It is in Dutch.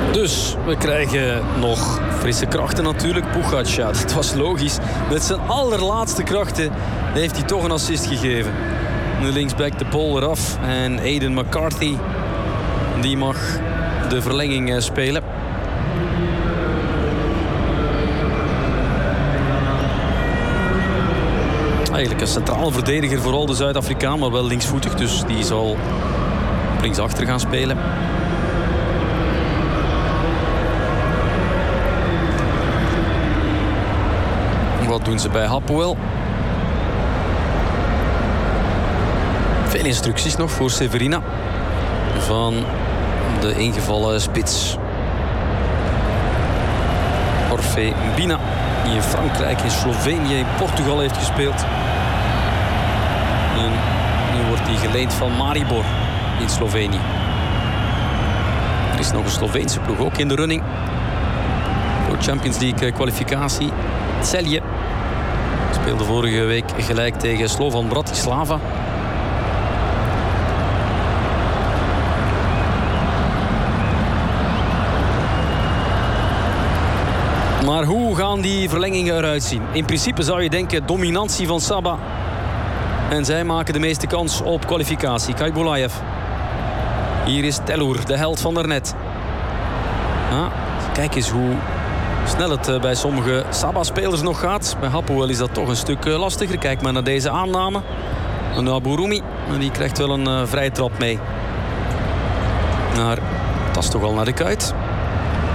Dus we krijgen nog frisse krachten natuurlijk. Pugac, dat was logisch. Met zijn allerlaatste krachten heeft hij toch een assist gegeven. Nu linksback de Pol eraf. En Aiden McCarthy, die mag de verlenging spelen. Eigenlijk een centraal verdediger, vooral de Zuid-Afrikaan, maar wel linksvoetig. Dus die zal op linksachter gaan spelen. Wat doen ze bij Hapoel? Veel instructies nog voor Severina van de ingevallen spits Orfe Mbina, die in Frankrijk, in Slovenië, in Portugal heeft gespeeld. En nu wordt hij geleend van Maribor in Slovenië. Er is nog een Sloveense ploeg ook in de running voor Champions League kwalificatie. Celje speelde vorige week gelijk tegen Slovan Bratislava. Maar hoe gaan die verlengingen eruit zien? In principe zou je denken dominantie van Saba. En zij maken de meeste kans op kwalificatie. Kaibulaev. Hier is Tellour, de held van daarnet. Kijk eens hoe snel het bij sommige Saba-spelers nog gaat. Bij Hapoel is dat toch een stuk lastiger. Kijk maar naar deze aanname. En Aburumi, die krijgt wel een vrije trap mee. Maar dat is toch al naar de kuit.